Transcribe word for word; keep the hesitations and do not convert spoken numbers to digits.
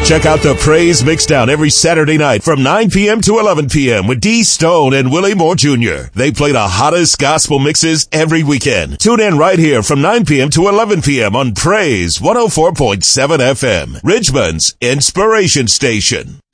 Check out the Praise Mixdown every Saturday night from nine p.m. to eleven p.m. with D Stone and Willie Moore Junior They play the hottest gospel mixes every weekend. Tune in right here from nine p.m. to eleven p.m. on Praise one oh four point seven F M, Richmond's Inspiration Station.